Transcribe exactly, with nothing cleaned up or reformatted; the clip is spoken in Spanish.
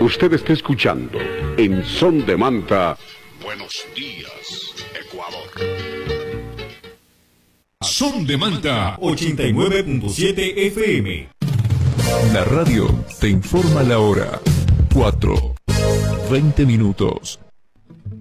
Usted está escuchando en Son de Manta. Buenos días, Ecuador. Son de Manta ochenta y nueve punto siete F M. La radio te informa la hora. cuatro, veinte minutos.